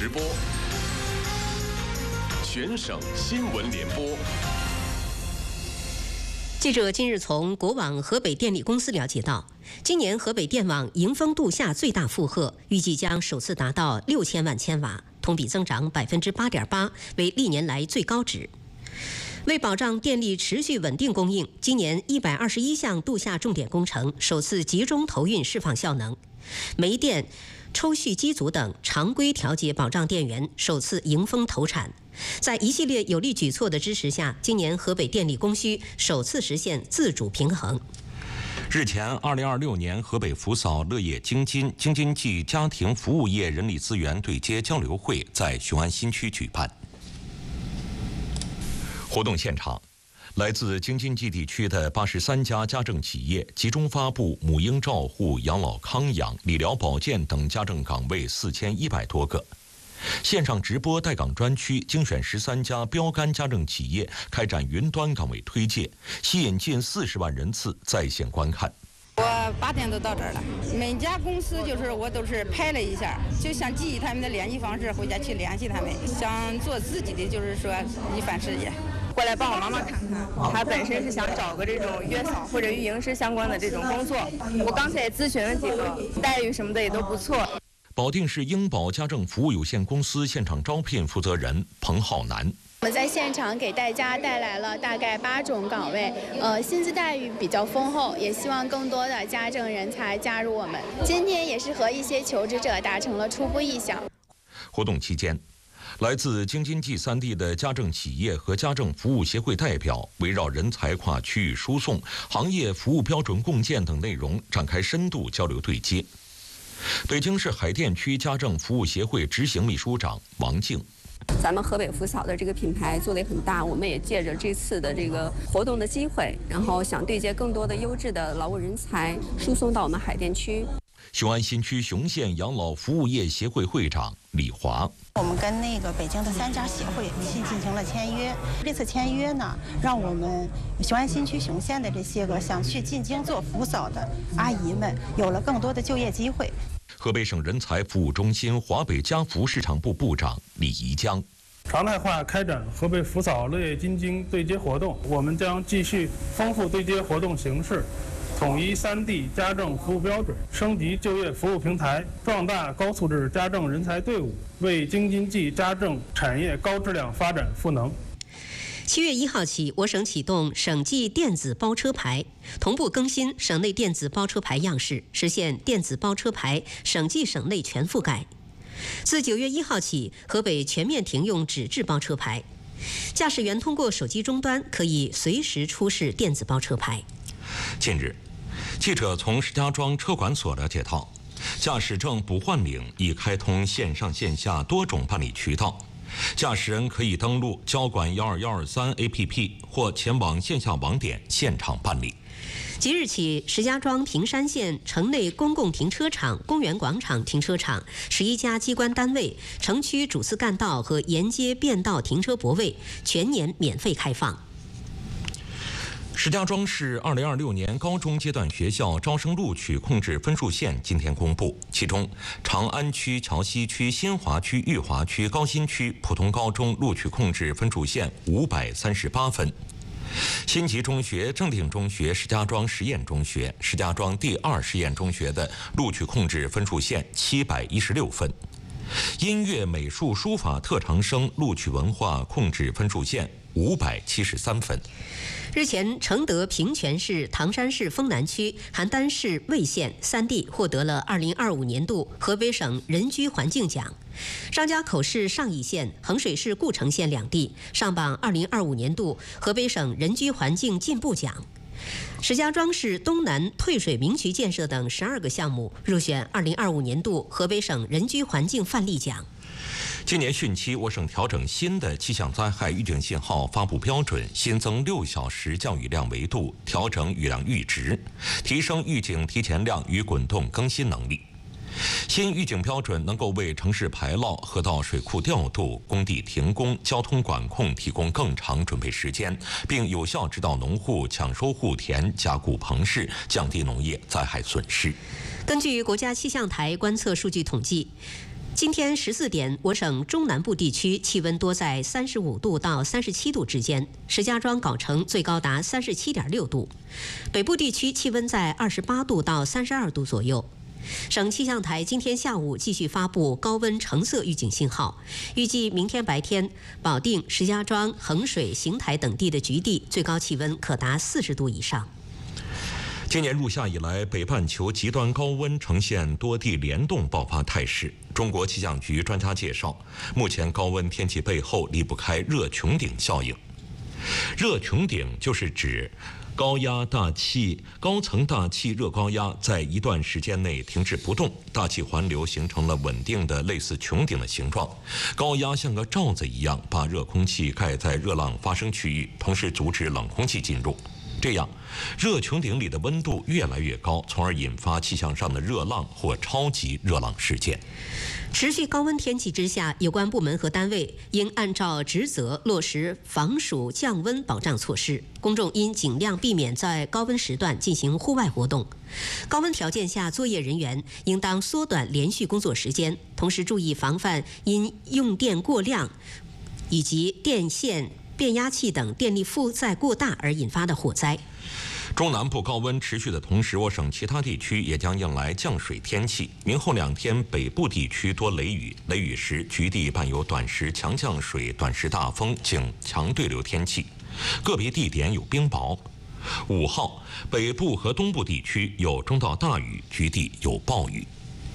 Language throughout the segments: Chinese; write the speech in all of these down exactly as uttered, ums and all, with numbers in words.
直播，全省新闻联播。 记者近日从国网河北电力公司了解到，今年河北电网迎峰度夏最大负荷预计将首次达到六千万千瓦，同比增长百分之八点八，为历年来最高值。为保障电力持续稳定供应，今年一百二十一项度夏重点工程首次集中投运释放效能，煤电、抽蓄机组等常规调节保障电源首次迎峰投产。在一系列有力举措的支持下，今年河北电力供需首次实现自主平衡。 日前，二零二六年河北福嫂乐业京津京津冀家庭服务业人力资源对接交流会在雄安新区举办。活动现场，来自京津冀地区的八十三家家政企业集中发布母婴照护、养老康养、理疗保健等家政岗位四千一百多个。线上直播带岗专区精选十三家标杆家政企业开展云端岗位推介，吸引近四十万人次在线观看。 我八点都到这儿了，每家公司就是我都是拍了一下，就想记忆他们的联系方式，回家去联系他们，想做自己的就是说一番事业。 过来帮我妈妈看看，她本身是想找个这种月嫂或者育婴师相关的这种工作。我刚才也咨询了几个，待遇什么的也都不错。 保定市英宝家政服务有限公司现场招聘负责人彭浩南。 我们在现场给大家带来了大概八种岗位，呃，薪资待遇比较丰厚，也希望更多的家政人才加入我们。今天也是和一些求职者达成了初步意向。 活动期间，来自京津冀三地的家政企业和家政服务协会代表围绕人才跨区域输送、行业服务标准共建等内容展开深度交流对接。北京市海淀区家政服务协会执行秘书长王静。 咱们河北福嫂的这个品牌做得也很大，我们也借着这次的这个活动的机会，然后想对接更多的优质的劳务人才，输送到我们海淀区。 雄安新区雄县养老服务业协会会长李华。 我们跟那个北京的三家协会新进行了签约，这次签约呢，让我们雄安新区雄县的这些个想去进京做福嫂的阿姨们有了更多的就业机会。 河北省人才服务中心华北家福市场部部长李宜江。 常态化开展河北福嫂乐业京津对接活动，我们将继续丰富对接活动形式，统一三地家政服务标准，升级就业服务平台，壮大高素质家政人才队伍，为京津冀家政产业高质量发展赋能。 七月一号起，我省启动省际电子包车牌，同步更新省内电子包车牌样式，实现电子包车牌省际省内全覆盖。自九月一号起，河北全面停用纸质包车牌，驾驶员通过手机终端可以随时出示电子包车牌。 近日，记者从石家庄车管所了解到，驾驶证补换领已开通线上线下多种办理渠道。驾驶人可以登录交管幺二幺二三 A P P 或前往线下网点现场办理。 即日起，石家庄平山县城内公共停车场、公园广场停车场、十一家机关单位、城区主次干道和沿街便道停车泊位全年免费开放。 石家庄市二零二六年高中阶段学校招生录取控制分数线今天公布，其中长安区、桥西区、新华区、裕华区、高新区普通高中录取控制分数线五百三十八分。新集中学、正定中学、石家庄实验中学、石家庄第二实验中学的录取控制分数线七百一十六分。音乐、美术、书法特长生录取文化控制分数线五百七十三分。 日前，承德平泉市、唐山市丰南区、邯郸市魏县三地获得了二零二五年度河北省人居环境奖。张家口市上邑县、衡水市故城县两地上榜二零二五年度河北省人居环境进步奖。石家庄市东南退水明渠建设等十二个项目入选二零二五年度河北省人居环境范例奖。 今年汛期，我省调整新的气象灾害预警信号发布标准，新增六小时降雨量维度，调整雨量阈值，提升预警提前量与滚动更新能力。新预警标准能够为城市排涝、河道水库调度、工地停工、交通管控提供更长准备时间，并有效指导农户抢收护田、加固棚室，降低农业灾害损失。 根据国家气象台观测数据统计，今今天十四点，我省中南部地区气温多在三十五度到三十七度之间，石家庄、藁城最高达三十七点六度；北部地区气温在二十八度到三十二度左右。省气象台今天下午继续发布高温橙色预警信号，预计明天白天，保定、石家庄、衡水、邢台等地的局地最高气温可达四十度以上。 今年入夏以来，北半球极端高温呈现多地联动爆发态势。中国气象局专家介绍，目前高温天气背后离不开热穹顶效应。热穹顶就是指高压大气、高层大气热高压在一段时间内停滞不动，大气环流形成了稳定的类似穹顶的形状，高压像个罩子一样把热空气盖在热浪发生区域，同时阻止冷空气进入。这样，热穹顶里的温度越来越高，从而引发气象上的热浪或超级热浪事件。 持续高温天气之下，有关部门和单位应按照职责落实防暑降温保障措施，公众应尽量避免在高温时段进行户外活动。高温条件下，作业人员应当缩短连续工作时间，同时注意防范因用电过量以及电线、变压器等电力负载过大而引发的火灾。 中南部高温持续的同时，我省其他地区也将迎来降水天气。明后两天，北部地区多雷雨，雷雨时局地伴有短时强降水、短时大风、景强对流天气，个别地点有冰雹。五号，北部和东部地区有中到大雨，局地有暴雨。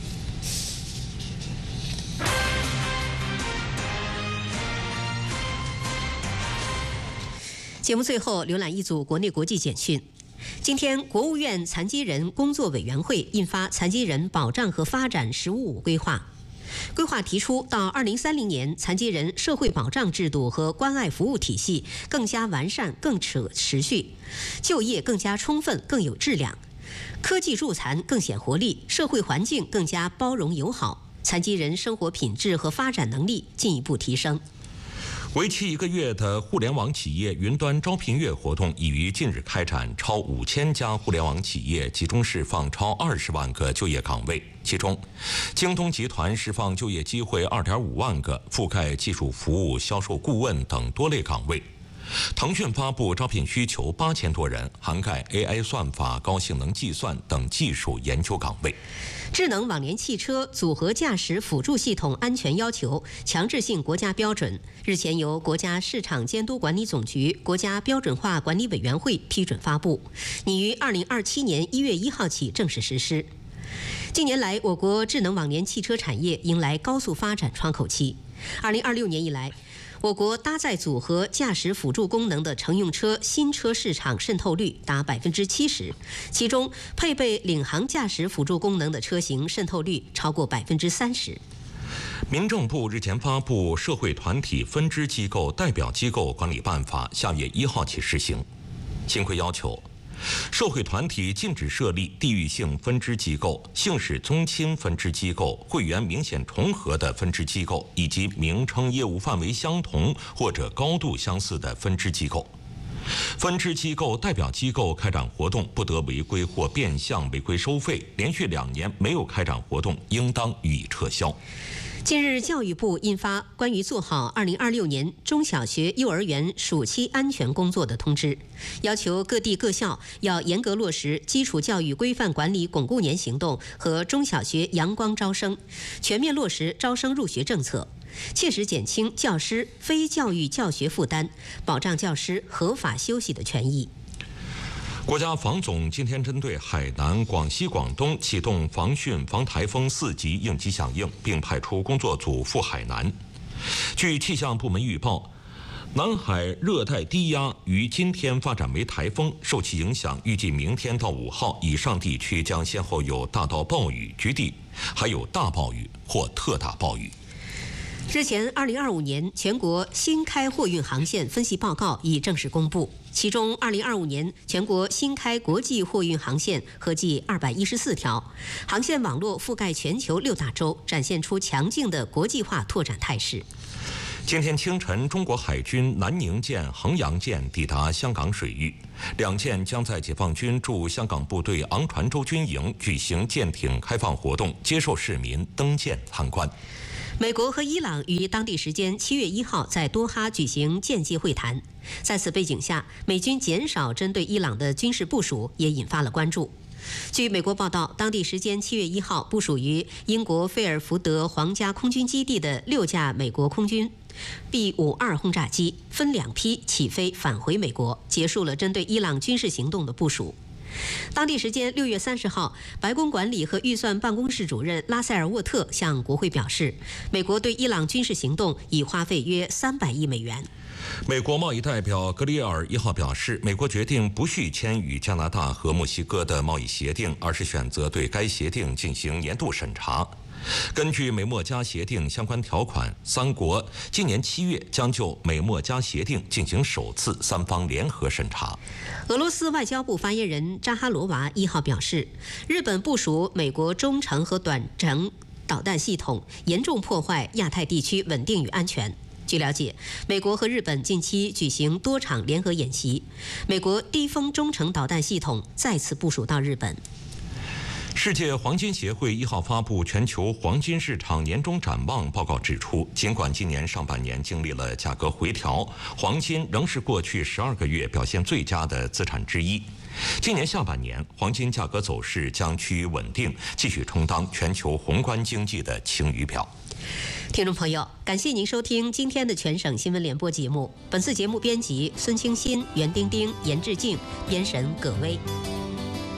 节目最后浏览一组国内国际简讯。今天，国务院残疾人工作委员会印发《残疾人保障和发展“十五五”规划》。规划提出，到二零三零年，残疾人社会保障制度和关爱服务体系更加完善、更持续，就业更加充分、更有质量，科技助残更显活力，社会环境更加包容友好，残疾人生活品质和发展能力进一步提升。 为期一个月的互联网企业云端招聘月活动已于近日开展，超五千家互联网企业集中释放超二十万个就业岗位，其中，京东集团释放就业机会二点五万个，覆盖技术服务、销售顾问等多类岗位。腾讯发布招聘需求八千多人，涵盖 A I 算法、高性能计算等技术研究岗位。 智能网联汽车组合驾驶辅助系统安全要求强制性国家标准日前由国家市场监督管理总局国家标准化管理委员会批准发布，拟于二零二七年一月一号起正式实施。近年来，我国智能网联汽车产业迎来高速发展窗口期。二零二六年以来，我国搭载组合驾驶辅助功能的乘用车新车市场渗透率达百分之七十，其中配备领航驾驶辅助功能的车型渗透率超过百分之三十。 民政部日前发布《社会团体分支机构代表机构管理办法》，下月一号起施行。新规要求，社会团体禁止设立地域性分支机构、姓氏宗亲分支机构、会员明显重合的分支机构，以及名称业务范围相同或者高度相似的分支机构。分支机构代表机构开展活动不得违规或变相违规收费，连续两年没有开展活动，应当予以撤销。 近日，教育部印发关于做好二零二六年中小学、幼儿园暑期安全工作的通知，要求各地各校要严格落实基础教育规范管理巩固年行动和中小学阳光招生，全面落实招生入学政策，切实减轻教师非教育教学负担，保障教师合法休息的权益。 国家防总今天针对海南、广西、广东启动防汛防台风四级应急响应，并派出工作组赴海南。据气象部门预报，南海热带低压于今天发展为台风，受其影响，预计明天到五号以上地区将先后有大到暴雨，局地还有大暴雨或特大暴雨。 日前，二零二五年全国新开货运航线分析报告已正式公布，其中二零二五年全国新开国际货运航线合计二百一十四条，航线网络覆盖全球六大洲，展现出强劲的国际化拓展态势。 今天清晨，中国海军南宁舰、衡阳舰抵达香港水域，两舰将在解放军驻香港部队昂船洲军营举行舰艇开放活动，接受市民登舰参观。 美国和伊朗于当地时间七月一号在多哈举行间接会谈，在此背景下，美军减少针对伊朗的军事部署也引发了关注。据美国报道，当地时间七月一号，部署于英国菲尔福德皇家空军基地的六架美国空军 B 五二轰炸机分两批起飞返回美国，结束了针对伊朗军事行动的部署。当地时间六月三十号，白宫管理和预算办公室主任拉塞尔沃特向国会表示，美国对伊朗军事行动已花费约三百亿美元。 美国贸易代表格里尔一号表示，美国决定不续签与加拿大和墨西哥的贸易协定，而是选择对该协定进行年度审查。根据美墨加协定相关条款，三国今年七月将就美墨加协定进行首次三方联合审查。 俄罗斯外交部发言人扎哈罗娃一号表示，日本部署美国中程和短程导弹系统，严重破坏亚太地区稳定与安全。据了解，美国和日本近期举行多场联合演习，美国低风中程导弹系统再次部署到日本。 世界黄金协会一号发布全球黄金市场年终展望报告指出，尽管今年上半年经历了价格回调，黄金仍是过去十二个月表现最佳的资产之一。今年下半年，黄金价格走势将趋于稳定，继续充当全球宏观经济的晴雨表。 听众朋友，感谢您收听今天的全省新闻联播节目。本次节目编辑孙清新、袁丁丁、严志静，编审葛薇。